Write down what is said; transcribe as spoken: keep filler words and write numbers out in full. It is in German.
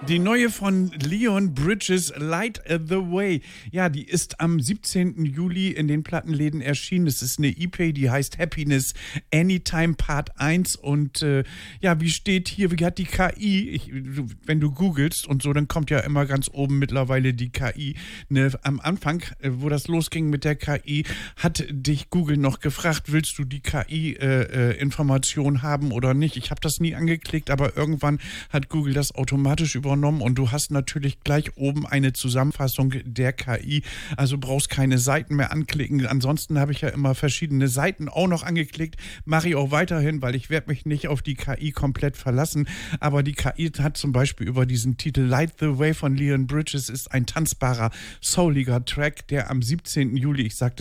Die neue von Leon Bridges, Light the Way. Ja, die ist am siebzehnten Juli in den Plattenläden erschienen. Es ist eine E P, die heißt Happiness Anytime Part eins. Und äh, ja, wie steht hier, wie hat die K I, ich, wenn du googelst und so, dann kommt ja immer ganz oben mittlerweile die K I. Ne, am Anfang, äh, wo das losging mit der K I, hat dich Google noch gefragt, willst du die K I-Information äh, äh, haben oder nicht? Ich habe das nie angeklickt, aber irgendwann hat Google das automatisch übernommen. Und du hast natürlich gleich oben eine Zusammenfassung der K I, also brauchst keine Seiten mehr anklicken. Ansonsten habe ich ja immer verschiedene Seiten auch noch angeklickt, mache ich auch weiterhin, weil ich werde mich nicht auf die K I komplett verlassen, aber die K I hat zum Beispiel über diesen Titel Light the Way von Leon Bridges, ist ein tanzbarer, souliger Track, der am siebzehnten Juli, ich sagte